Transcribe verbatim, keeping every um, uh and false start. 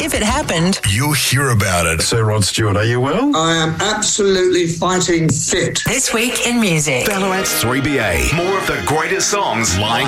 if it happened, you'll hear about it. Sir Rod Stewart, are you well? I am absolutely fighting fit. This Week in Music. Ballarat's three B A. More of the greatest songs lying